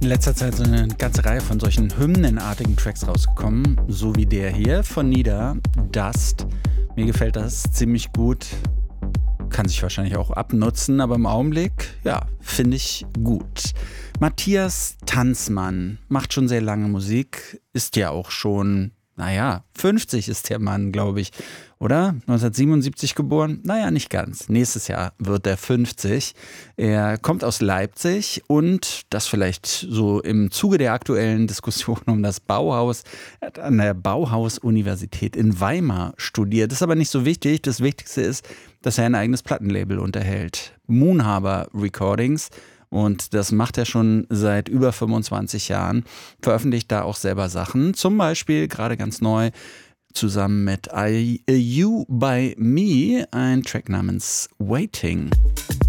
In letzter Zeit sind eine ganze Reihe von solchen hymnenartigen Tracks rausgekommen, so wie der hier von Nida, Dust. Mir gefällt das ziemlich gut, kann sich wahrscheinlich auch abnutzen, aber im Augenblick, ja, finde ich gut. Matthias Tanzmann macht schon sehr lange Musik, ist ja auch schon, 50 ist der Mann, glaube ich, oder? 1977 geboren? Naja, nicht ganz. Nächstes Jahr wird er 50. Er kommt aus Leipzig und das vielleicht so im Zuge der aktuellen Diskussion um das Bauhaus. Er hat an der Bauhaus-Universität in Weimar studiert. Das ist aber nicht so wichtig. Das Wichtigste ist, dass er ein eigenes Plattenlabel unterhält. Moonhaber Recordings. Und das macht er schon seit über 25 Jahren, veröffentlicht da auch selber Sachen, zum Beispiel gerade ganz neu zusammen mit You by Me, ein Track namens Waiting.